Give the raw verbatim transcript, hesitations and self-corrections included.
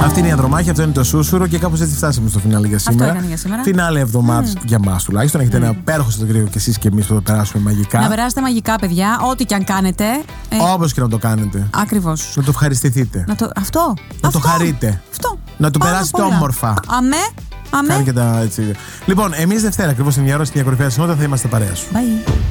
Αυτή είναι η Ανδρομάχη, αυτό είναι το Σούσουρο και κάπως έτσι φτάσαμε στο φινάλε για σήμερα. Αυτό για σήμερα. Φινάλε εβδομάδα mm. για εμάς τουλάχιστον. Έχετε mm. ένα πέροχο Σαββατοκύριακο και εσείς και εμείς που το περάσουμε μαγικά. Να περάσετε μαγικά, παιδιά, ό,τι και αν κάνετε. Ε... Όπως και να το κάνετε. Ακριβώς. Να το ευχαριστηθείτε. Να το... Αυτό. Να αυτό. το χαρείτε. Αυτό. Να το Πάρα περάσετε πολλά. Όμορφα. Αμέ. Αμέ. Κάνει και τα έτσι. Λοιπόν, εμείς Δευτέρα ακριβώς την μια ώρα στην κορυφαία συνότητα θα είμαστε παρέα σου. Bye.